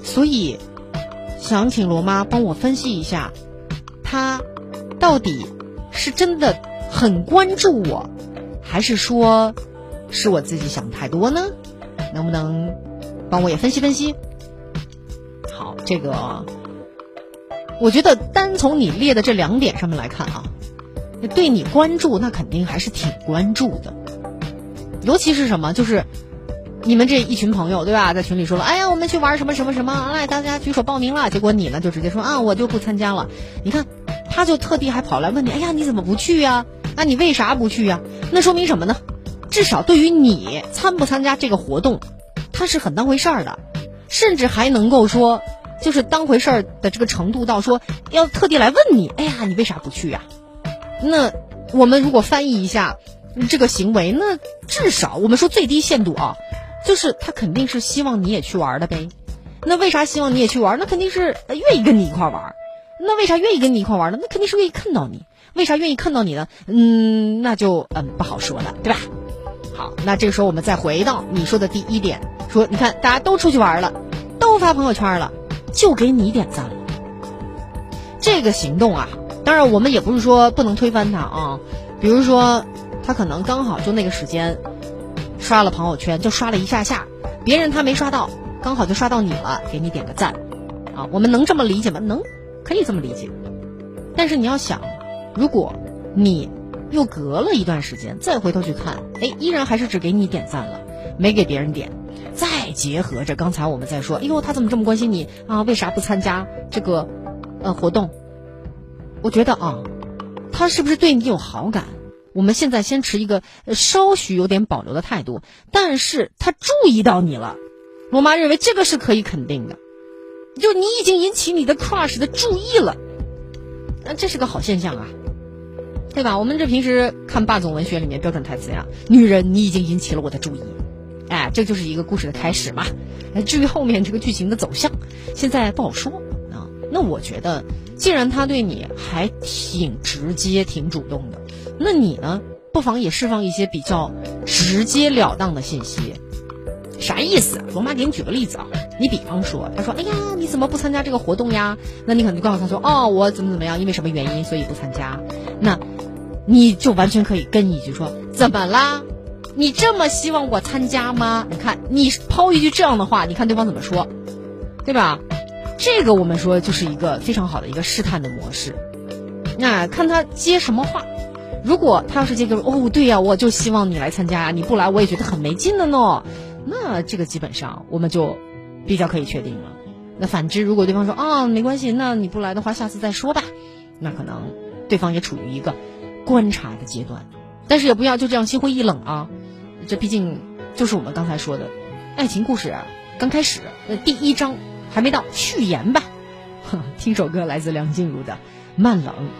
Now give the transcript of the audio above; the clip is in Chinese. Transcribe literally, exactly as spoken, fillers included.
所以想请罗妈帮我分析一下，他到底是真的很关注我，还是说是我自己想太多呢？能不能帮我也分析分析？好，这个我觉得单从你列的这两点上面来看啊，对你关注那肯定还是挺关注的。尤其是什么，就是你们这一群朋友对吧，在群里说了，哎呀我们去玩什么什么什么，来大家举手报名了，结果你呢就直接说啊我就不参加了。你看他就特地还跑来问你，哎呀你怎么不去呀？那你为啥不去呀？那说明什么呢？至少对于你参不参加这个活动，他是很当回事儿的，甚至还能够说就是当回事儿的这个程度到说要特地来问你，哎呀你为啥不去呀？那我们如果翻译一下这个行为，那至少我们说最低限度啊，就是他肯定是希望你也去玩的呗。那为啥希望你也去玩？那肯定是愿意跟你一块玩。那为啥愿意跟你一块玩呢？那肯定是愿意看到你。为啥愿意看到你呢？嗯，那就嗯不好说了，对吧？好，那这个时候我们再回到你说的第一点，说你看大家都出去玩了，都发朋友圈了，就给你点赞了。这个行动啊，当然我们也不是说不能推翻它啊。比如说他可能刚好就那个时间刷了朋友圈，就刷了一下下，别人他没刷到，刚好就刷到你了，给你点个赞啊。我们能这么理解吗？能，可以这么理解。但是你要想，如果你又隔了一段时间再回头去看，哎，依然还是只给你点赞了，没给别人点，再结合着刚才我们在说，哎呦他怎么这么关心你啊？为啥不参加这个呃活动？我觉得啊，他是不是对你有好感？我们现在先持一个稍许有点保留的态度，但是他注意到你了，罗妈认为这个是可以肯定的，就你已经引起你的 crush 的注意了，那这是个好现象啊，对吧？我们这平时看霸总文学里面标准台词呀，女人你已经引起了我的注意，哎，这就是一个故事的开始嘛。至于后面这个剧情的走向，现在不好说啊。那我觉得既然他对你还挺直接挺主动的，那你呢不妨也释放一些比较直截了当的信息。啥意思啊？罗妈给你举个例子啊，你比方说他说哎呀你怎么不参加这个活动呀？那你可能就告诉他说哦我怎么怎么样，因为什么原因所以不参加。那你就完全可以跟一句说怎么啦？你这么希望我参加吗？你看你抛一句这样的话，你看对方怎么说，对吧？这个我们说就是一个非常好的一个试探的模式。那看他接什么话，如果他要是接个哦对呀、啊、我就希望你来参加，你不来我也觉得很没劲的呢，那这个基本上我们就比较可以确定了。那反之如果对方说啊没关系，那你不来的话下次再说吧，那可能对方也处于一个观察的阶段。但是也不要就这样心灰意冷啊，这毕竟就是我们刚才说的爱情故事啊，刚开始第一章还没到，序言吧。听首歌来自梁静茹的《慢冷》。